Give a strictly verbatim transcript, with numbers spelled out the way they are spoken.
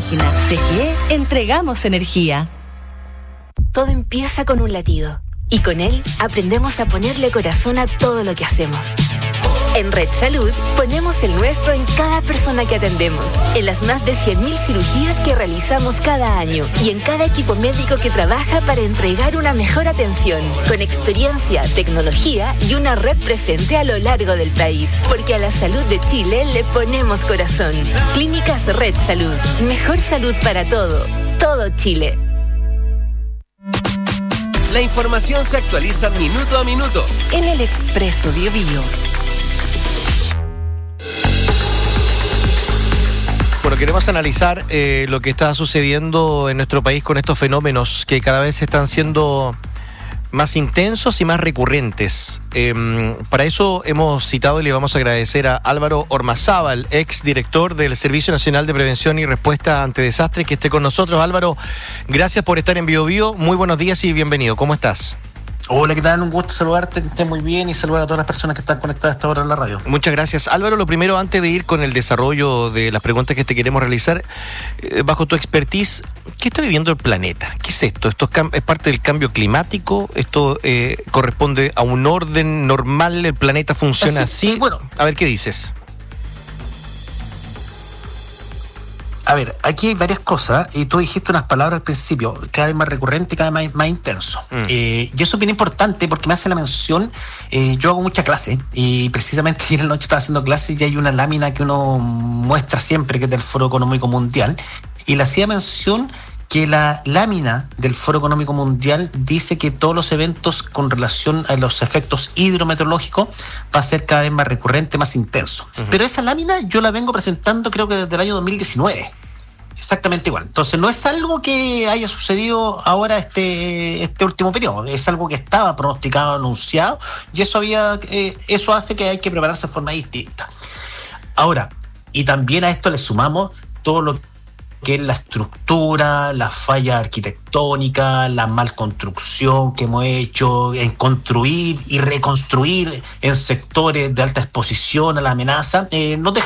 página. C G E, entregamos energía. Todo empieza con un latido. Y con él aprendemos a ponerle corazón a todo lo que hacemos. En Red Salud ponemos el nuestro en cada persona que atendemos, en las más de cien mil cirugías que realizamos cada año y en cada equipo médico que trabaja para entregar una mejor atención, con experiencia, tecnología y una red presente a lo largo del país. Porque a la salud de Chile le ponemos corazón. Clínicas Red Salud. Mejor salud para todo. Todo Chile. La información se actualiza minuto a minuto en el Expreso Bio Bio. Bueno, queremos analizar eh, lo que está sucediendo en nuestro país con estos fenómenos que cada vez están siendo más intensos y más recurrentes. Eh, para eso hemos citado y le vamos a agradecer a Álvaro Ormazábal, ex director del Servicio Nacional de Prevención y Respuesta ante Desastres, que esté con nosotros. Álvaro, gracias por estar en Bio Bio. Muy buenos días y bienvenido. ¿Cómo estás? Hola, ¿qué tal? Un gusto saludarte, que estés muy bien y saludar a todas las personas que están conectadas a esta hora en la radio. Muchas gracias. Álvaro, lo primero, antes de ir con el desarrollo de las preguntas que te queremos realizar, eh, bajo tu expertise, ¿qué está viviendo el planeta? ¿Qué es esto? ¿Esto es parte del cambio climático? ¿Esto eh, corresponde a un orden normal? ¿El planeta funciona así? así? Sí, bueno. A ver, ¿qué dices? A ver, aquí hay varias cosas, y tú dijiste unas palabras al principio, cada vez más recurrente y cada vez más, más intenso. Mm. Eh, y eso es bien importante porque me hace la mención, eh, yo hago mucha clase, y precisamente ayer en la noche estaba haciendo clases y hay una lámina que uno muestra siempre, que es del Foro Económico Mundial, y le hacía mención que la lámina del Foro Económico Mundial dice que todos los eventos con relación a los efectos hidrometeorológicos va a ser cada vez más recurrente, más intenso. Uh-huh. Pero esa lámina yo la vengo presentando creo que desde el año dos mil diecinueve. Exactamente igual. Entonces no es algo que haya sucedido ahora este este último periodo, es algo que estaba pronosticado, anunciado, y eso había eh, eso hace que hay que prepararse de forma distinta. Ahora, y también a esto le sumamos todo lo que es la estructura, la falla arquitectónica, la mal construcción que hemos hecho en construir y reconstruir en sectores de alta exposición a la amenaza, eh, nos deja